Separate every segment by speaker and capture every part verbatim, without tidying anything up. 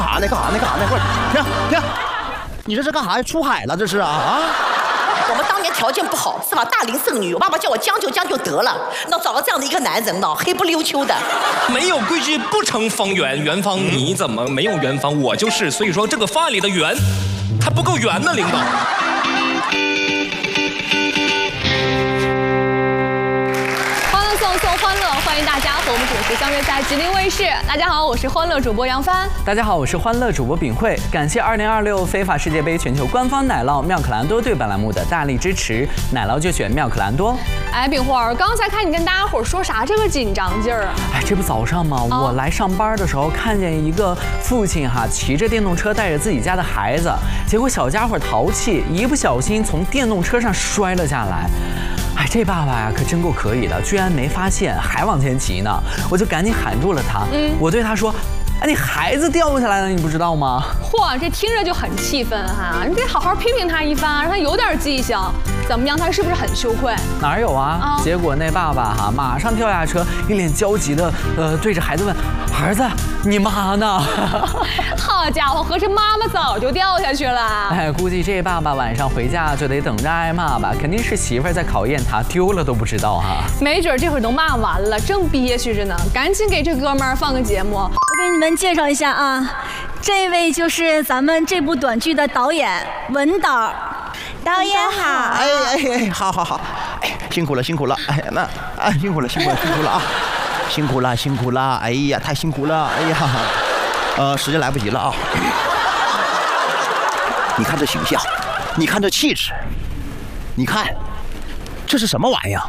Speaker 1: 啥呢？干啥呢？干啥呢？快停停！你这是干啥呀？出海了这是啊啊！
Speaker 2: 我们当年条件不好，是吧？大龄剩女，我爸爸叫我将就将就得了。那找了这样的一个男人呢，黑不溜秋的。
Speaker 3: 没有规矩不成方圆，圆方你怎么没有圆方？我就是，所以说这个方案里的圆，它不够圆呢，领导。
Speaker 4: 欢乐，欢迎大家和我们准时相约在吉林卫视。大家好，我是欢乐主播杨帆。
Speaker 5: 大家好，我是欢乐主播秉慧。感谢二零二六非法世界杯全球官方奶酪妙可蓝多对本栏目的大力支持，奶酪就选妙可蓝多。
Speaker 4: 哎，秉慧儿，刚才看你跟大家伙说啥这个紧张劲儿啊？
Speaker 5: 哎，这不早上吗？哦、我来上班的时候看见一个父亲哈骑着电动车带着自己家的孩子，结果小家伙淘气，一不小心从电动车上摔了下来。哎，这爸爸呀，可真够可以的，居然没发现，还往前骑呢。我就赶紧喊住了他。嗯，我对他说：“哎，你孩子掉下来了，你不知道吗？”
Speaker 4: 嚯，这听着就很气愤哈！你得好好批评他一番，让他有点记性。怎么样？他是不是很羞愧？
Speaker 5: 哪有啊？啊结果那爸爸哈马上跳下车，一脸焦急的呃对着孩子问：“儿子，你妈呢？”
Speaker 4: 好家伙，合着妈妈早就掉下去了。
Speaker 5: 哎，估计这爸爸晚上回家就得等着挨骂吧，肯定是媳妇儿在考验他，丢了都不知道哈。
Speaker 4: 没准这会儿都骂完了，正憋屈着呢，赶紧给这哥们儿放个节目。
Speaker 6: 我给你们介绍一下啊，这位就是咱们这部短剧的导演文导。导演好。
Speaker 1: 哎哎哎，好好好，哎，辛苦了辛苦了，哎那哎辛苦了辛苦了辛苦了啊，辛苦了辛苦了，哎呀太辛苦了，哎呀，呃时间来不及了啊。你看这形象，你看这气质，你看这是什么玩意儿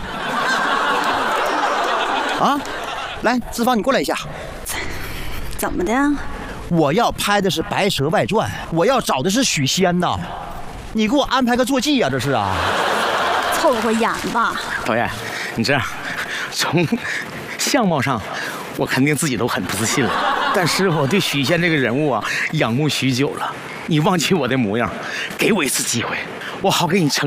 Speaker 1: 啊？来，资方你过来一下。
Speaker 6: 怎么的？
Speaker 1: 我要拍的是《白蛇外传》，我要找的是许仙呐。你给我安排个坐骑呀、啊，这是啊？
Speaker 6: 凑合演吧。
Speaker 7: 导演，你这样，从相貌上，我肯定自己都很不自信了。但是我对许仙这个人物啊，仰慕许久了。你忘记我的模样，给我一次机会，我好给你呈